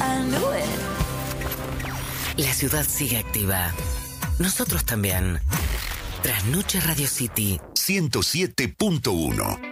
La ciudad sigue activa. Nosotros también. Trasnoche Radio City 107.1.